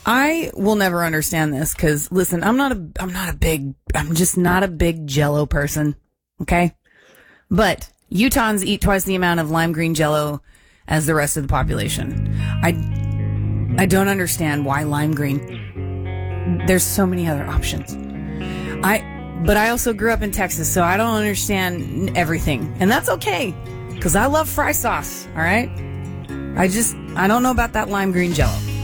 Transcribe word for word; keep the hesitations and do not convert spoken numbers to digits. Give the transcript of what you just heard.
I will never understand this because, listen, I'm not a, I'm not a big, I'm just not a big Jell-O person. Okay. But Utahns eat twice the amount of lime green Jell-O as the rest of the population. I, I don't understand why lime green. There's so many other options. I, but I also grew up in Texas, so I don't understand everything. And that's okay. Cause I love fry sauce. All right. I just, I don't know about that lime green Jell-O.